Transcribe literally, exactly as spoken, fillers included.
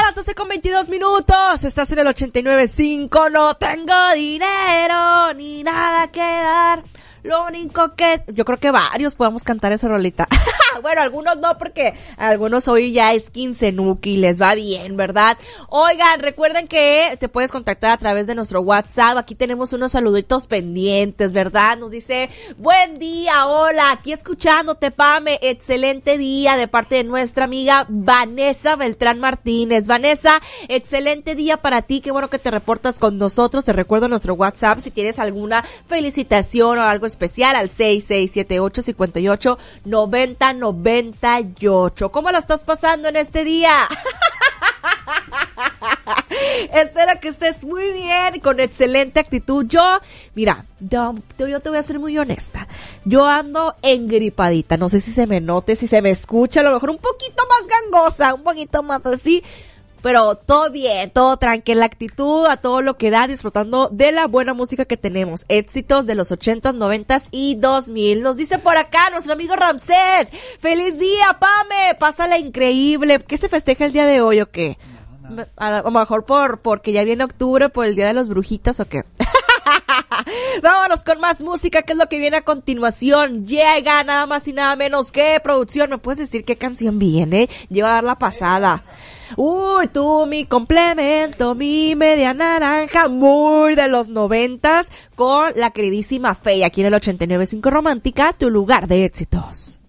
Ya las doce con veintidós minutos. Estás en el ochenta y nueve punto cinco. No tengo dinero ni nada que dar. Lo único que... Yo creo que varios podemos cantar esa rolita. Bueno, algunos no, porque algunos hoy ya es quincenuki y les va bien, ¿verdad? Oigan, recuerden que te puedes contactar a través de nuestro WhatsApp. Aquí tenemos unos saluditos pendientes, ¿verdad? Nos dice, buen día, hola, aquí escuchándote, Pame. Excelente día de parte de nuestra amiga Vanessa Beltrán Martínez. Vanessa, excelente día para ti. Qué bueno que te reportas con nosotros. Te recuerdo nuestro WhatsApp si tienes alguna felicitación o algo especial al seis seis siete ocho, cinco ocho, nueve cero noventa y ocho. ¿Cómo la estás pasando en este día? Espero que estés muy bien, con excelente actitud. Yo, mira, yo, yo te voy a ser muy honesta. Yo ando engripadita. No sé si se me note, si se me escucha, a lo mejor un poquito más gangosa, un poquito más así. Pero todo bien, todo tranquila, actitud a todo lo que da, disfrutando de la buena música que tenemos. Éxitos de los ochentas, noventas y dos mil. Nos dice por acá nuestro amigo Ramsés. ¡Feliz día, Pame! Pásala increíble. ¿Qué se festeja el día de hoy o qué? No, no. A lo mejor por porque ya viene octubre, por el día de los brujitas o qué. Vámonos con más música, que es lo que viene a continuación. Llega nada más y nada menos que producción. ¿Me puedes decir qué canción viene? Lleva a dar la pasada. Uy, tú, mi complemento, mi media naranja, muy de los noventas, con la queridísima Fey, aquí en el ochenta y nueve punto cinco Romántica, tu lugar de éxitos.